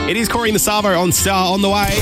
It is Corey and the Savo on Star on the way.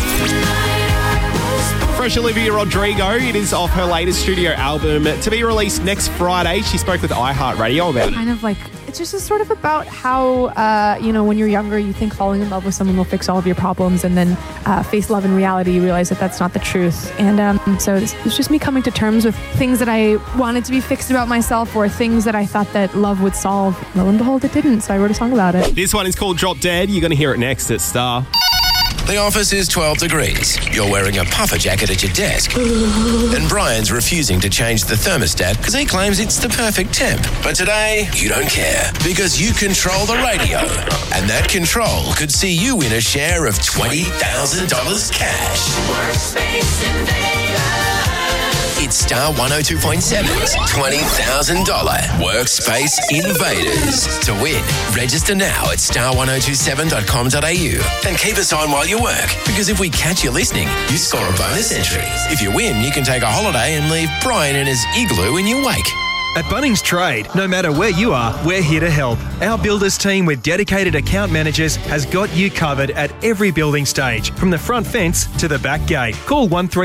Fresh Olivia Rodrigo. It is off her latest studio album to be released next Friday. She spoke with iHeartRadio about it. Kind of like, it's just sort of about how, when you're younger, you think falling in love with someone will fix all of your problems, and then face love in reality, you realize that that's not the truth. And so it's just me coming to terms with things that I wanted to be fixed about myself, or things that I thought that love would solve. Lo and behold, it didn't, so I wrote a song about it. This one is called Drop Dead. You're going to hear it next at Star. The office is 12 degrees. You're wearing a puffer jacket at your desk. And Brian's refusing to change the thermostat because he claims it's the perfect temp. But today, you don't care because you control the radio. And that control could see you win a share of $20,000 cash. Workspace Invaders. It's Star 102.7's $20,000 Workspace Invaders. To win, register now at star1027.com.au and keep us on while you work, because if we catch you listening, you score a bonus entry. If you win, you can take a holiday and leave Brian in his igloo in your wake. At Bunnings Trade, no matter where you are, we're here to help. Our builders team with dedicated account managers has got you covered at every building stage, from the front fence to the back gate. Call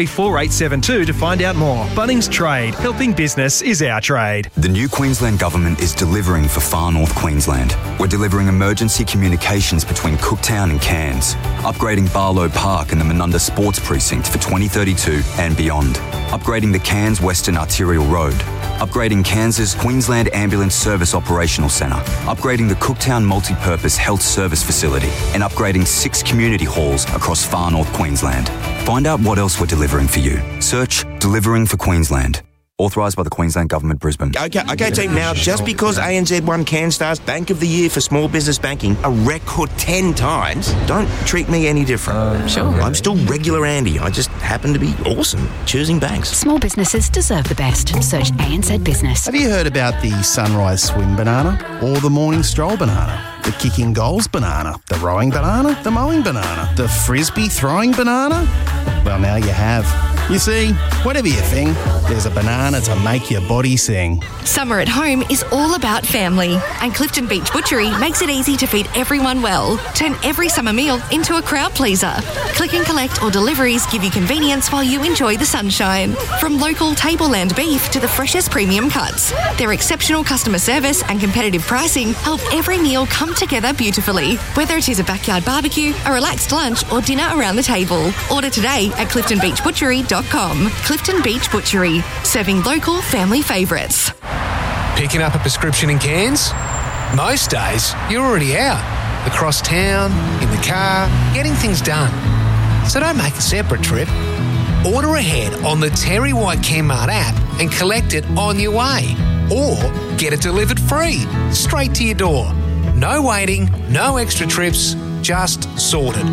134872 to find out more. Bunnings Trade, helping business is our trade. The new Queensland Government is delivering for Far North Queensland. We're delivering emergency communications between Cooktown and Cairns, upgrading Barlow Park and the Menunda Sports Precinct for 2032 and beyond, upgrading the Cairns Western Arterial Road, upgrading Cairns' Queensland Ambulance Service Operational Centre, upgrading the Cooktown Multi-Purpose Health Service Facility, and upgrading 6 community halls across Far North Queensland. Find out what else we're delivering for you. Search Delivering for Queensland. Authorised by the Queensland Government, Brisbane. Okay, team. Now, just because ANZ won CanStar's Bank of the Year for small business banking a record 10 times, don't treat me any different. Sure. I'm still regular Andy. I just happen to be awesome choosing banks. Small businesses deserve the best. Search ANZ Business. Have you heard about the sunrise swim banana or the morning stroll banana? The kicking goals banana, the rowing banana, the mowing banana, the frisbee throwing banana? Well, now you have. You see, whatever your thing, there's a banana to make your body sing. Summer at home is all about family, and Clifton Beach Butchery makes it easy to feed everyone well. Turn every summer meal into a crowd pleaser. Click and collect or deliveries give you convenience while you enjoy the sunshine. From local tableland beef to the freshest premium cuts, their exceptional customer service and competitive pricing help every meal come together beautifully. Whether it is a backyard barbecue, a relaxed lunch or dinner around the table, order today at cliftonbeachbutchery.com. Clifton Beach Butchery, serving local family favourites. Picking up a prescription in Cairns? Most days, you're already out. Across town, in the car, getting things done. So don't make a separate trip. Order ahead on the Terry White Chemmart app and collect it on your way. Or get it delivered free, straight to your door. No waiting, no extra trips, just sorted.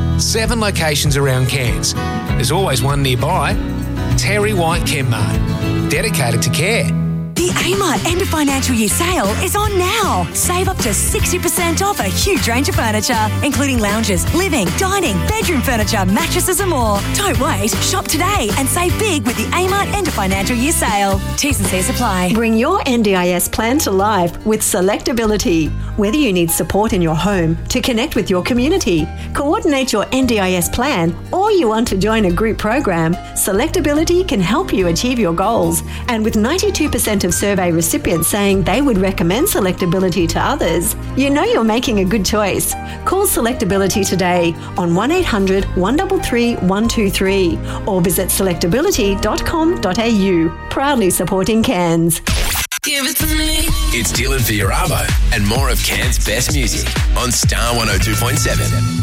7 locations around Cairns. There's always one nearby. Terry White Chemmart. Dedicated to care. The Amart End of Financial Year sale is on now. Save up to 60% off a huge range of furniture, including lounges, living, dining, bedroom furniture, mattresses and more. Don't wait. Shop today and save big with the Amart End of Financial Year sale. T's and C's apply. Bring your NDIS plan to life with Selectability. Whether you need support in your home, to connect with your community, coordinate your NDIS plan, or you want to join a group program, Selectability can help you achieve your goals. And with 92% of survey recipients saying they would recommend Selectability to others, you know you're making a good choice. Call Selectability today on 1800 133 123 or visit selectability.com.au. Proudly supporting Cairns. Give it to me. It's Dylan for your Arvo and more of Cairns' best music on Star 102.7.